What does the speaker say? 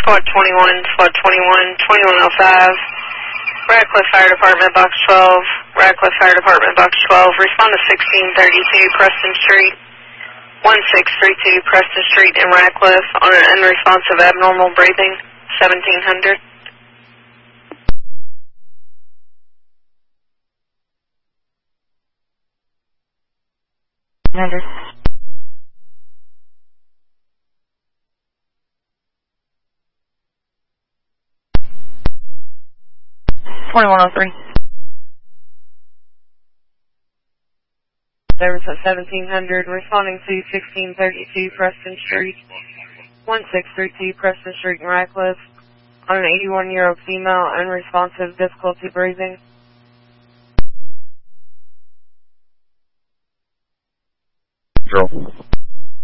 Squad 21, Squad 21, 2105. Radcliffe Fire Department, Box 12. Radcliffe Fire Department, Box 12. Respond to 1632 Preston Street. 1632 Preston Street in Radcliffe on an unresponsive abnormal breathing, 1700. Commander. 2103. Service at 1700, responding to 1632 Preston Street, 1632 Preston Street in Radcliffe, on an 81-year-old female, unresponsive, difficulty breathing. Control.